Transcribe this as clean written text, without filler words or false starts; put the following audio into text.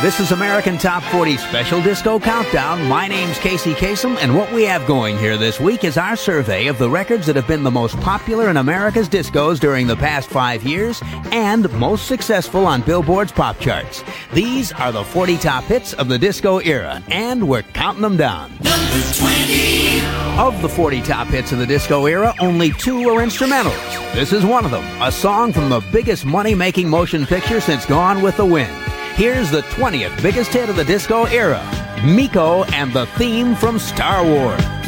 This is American Top 40 Special Disco Countdown. My name's Casey Kasem, and what we have going here this week is our survey of the records that have been the most popular in America's discos during the past 5 years and most successful on Billboard's pop charts. These are the 40 top hits of the disco era, and we're counting them down. Number 20. Of the 40 top hits of the disco era, only 2 are instrumentals. This is one of them, a song from the biggest money-making motion picture since Gone with the Wind. Here's the 20th biggest hit of the disco era, Miko and the theme from Star Wars.